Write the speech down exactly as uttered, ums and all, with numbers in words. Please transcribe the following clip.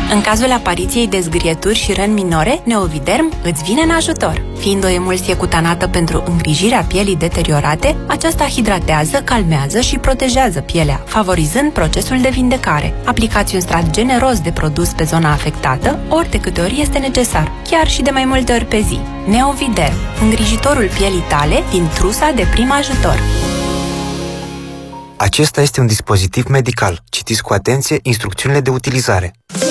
În cazul apariției de zgârieturi și răni minore, Neoviderm îți vine în ajutor. Fiind o emulsie cutanată pentru îngrijirea pielii deteriorate, aceasta hidratează, calmează și protejează pielea, favorizând procesul de vindecare. Aplicați un strat generos de produs pe zona afectată, ori de câte ori este necesar, chiar și de mai multe ori pe zi. Neoviderm, îngrijitorul pielii tale din trusa de prim ajutor. Acesta este un dispozitiv medical. Citiți cu atenție instrucțiunile de utilizare.